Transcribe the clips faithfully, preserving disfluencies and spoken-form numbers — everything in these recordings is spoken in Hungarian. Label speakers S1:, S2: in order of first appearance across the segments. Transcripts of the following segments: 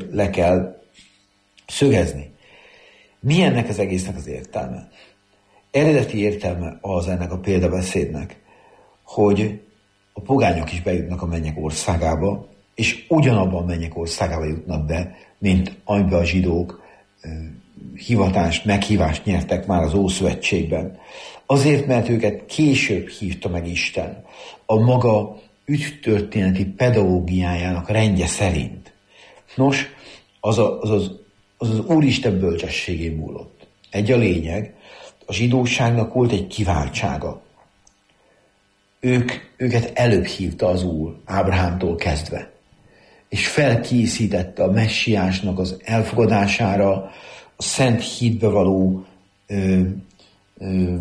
S1: le kell szögezni. Mi ennek az egésznek az értelme? Eredeti értelme az ennek a példabeszédnek, hogy a pogányok is bejutnak a mennyek országába, és ugyanabban a mennyek országába jutnak be, mint amiben a zsidók hivatást, meghívást nyertek már az Ószövetségben. Azért, mert őket később hívta meg Isten a maga ügytörténeti pedagógiájának rendje szerint. Nos, az a, az, az, az, az Úristen bölcsességén múlott. Egy a lényeg, a zsidóságnak volt egy kiváltsága. Ők, őket előbb hívta az Úr, Ábrahámtól kezdve, és felkészítette a messiásnak az elfogadására, a szent hitbe való ö, ö,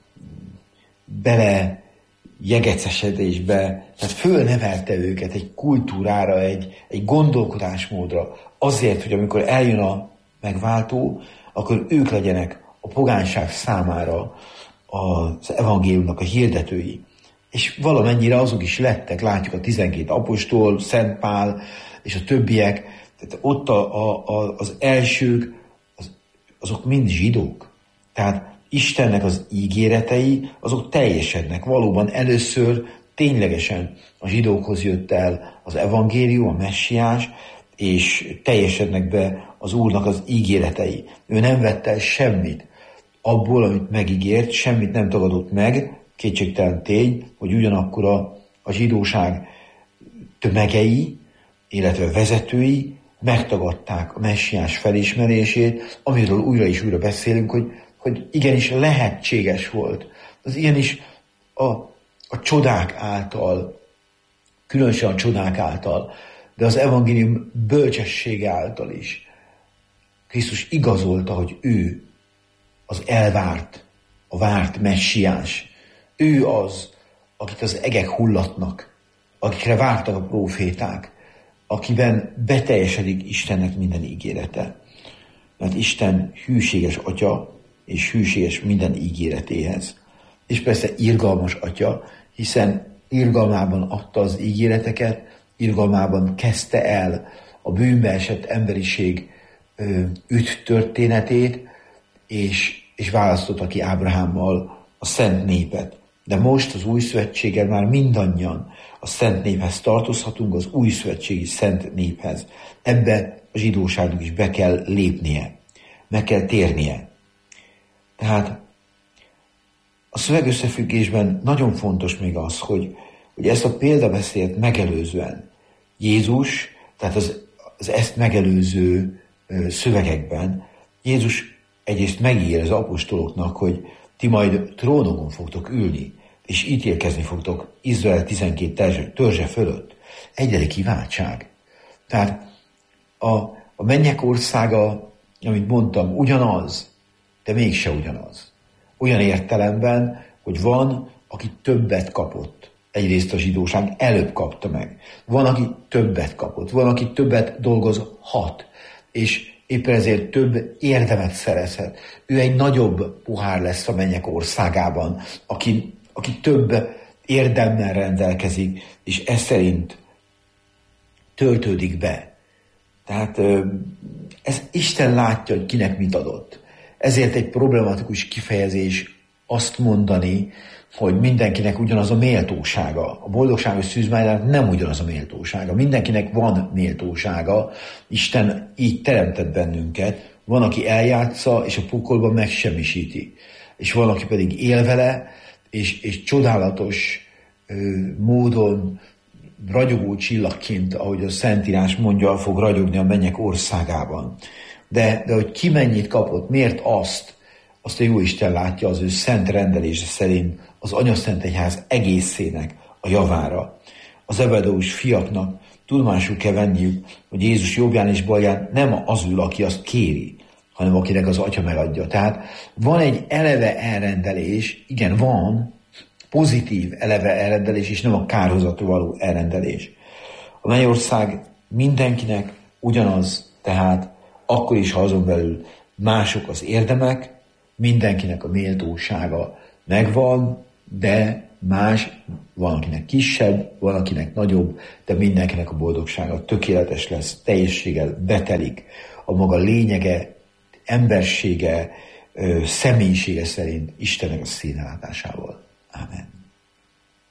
S1: bele jegecesedésbe, tehát fölnevelte őket egy kultúrára, egy, egy gondolkodásmódra, azért, hogy amikor eljön a megváltó, akkor ők legyenek a pogányság számára az evangéliumnak a hirdetői. És valamennyire azok is lettek, látjuk a tizenkét apostol, Szent Pál és a többiek, tehát ott a, a, a, az elsők, az, azok mind zsidók. Tehát Istennek az ígéretei, azok teljesednek. Valóban először ténylegesen a zsidókhoz jött el az evangélium, a messiás, és teljesednek be az Úrnak az ígéretei. Ő nem vett el semmit abból, amit megígért, semmit nem tagadott meg, kétségtelen tény, hogy ugyanakkor a, a zsidóság tömegei, illetve vezetői megtagadták a messiás felismerését, amiről újra és újra beszélünk, hogy, hogy igenis lehetséges volt. Az igenis a, a csodák által, különösen a csodák által, de az evangélium bölcsessége által is Krisztus igazolta, hogy ő az elvárt, a várt messiás. Ő az, akit az egek hullatnak, akikre vártak a próféták, akiben beteljesedik Istennek minden ígérete. Mert Isten hűséges atya, és hűséges minden ígéretéhez. És persze irgalmas atya, hiszen irgalmában adta az ígéreteket, irgalmában kezdte el a bűnbe esett emberiség üt történetét, és, és választotta ki Ábrahámmal a szent népet. De most az új szövetséggel már mindannyian a szent néphez tartozhatunk, az új szövetségi szent néphez. Ebbe a zsidóságnak is be kell lépnie, meg kell térnie. Tehát a szövegösszefüggésben nagyon fontos még az, hogy, hogy ezt a példabeszélt megelőzően Jézus, tehát az, az ezt megelőző ö, szövegekben Jézus egyrészt megígér az apostoloknak, hogy ti majd trónokon fogtok ülni, és ítélkezni fogtok Izrael tizenkét törzse, törzse fölött. Egyedi kiváltság. Tehát a, a mennyek országa, amit mondtam, ugyanaz, de mégse ugyanaz. Olyan értelemben, hogy van, aki többet kapott. Egyrészt a zsidóság előbb kapta meg. Van, aki többet kapott. Van, aki többet dolgozhat. És éppen ezért több érdemet szerezhet. Ő egy nagyobb pohár lesz a mennyek országában, aki, aki több érdemmel rendelkezik, és ez szerint töltődik be. Tehát ez Isten látja, hogy kinek mit adott. Ezért egy problematikus kifejezés azt mondani, hogy mindenkinek ugyanaz a méltósága. A boldogságos szűzmájának nem ugyanaz a méltósága. Mindenkinek van méltósága. Isten így teremtett bennünket. Van, aki eljátsza, és a pokolban megsemmisíti. És van, aki pedig él vele, és, és csodálatos ö, módon ragyogó csillagként, ahogy a Szentírás mondja, fog ragyogni a mennyek országában. De, de hogy ki mennyit kapott, miért azt, azt a Jóisten látja az ő szent rendelése szerint az Anyaszentegyház egészének a javára. Az ebedeus fiaknak tudomásul kell venniük, hogy Jézus jobbján és balján nem az ül, aki azt kéri, hanem akinek az Atya megadja. Tehát van egy eleve elrendelés, igen, van, pozitív eleve elrendelés, és nem a kárhozatú való elrendelés. A mennyország mindenkinek ugyanaz, tehát akkor is, ha azon belül mások az érdemek, mindenkinek a méltósága megvan, de más, van akinek kisebb, van akinek nagyobb, de mindenkinek a boldogsága tökéletes lesz, teljességgel betelik, a maga lényege, embersége, személyisége szerint Istennek a színlátásával.